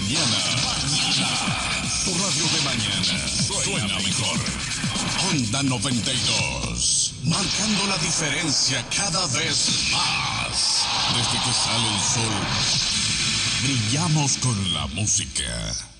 mañana. Tu radio de mañana suena mejor. Onda 92. Marcando la diferencia cada vez más. Desde que sale el sol, brillamos con la música.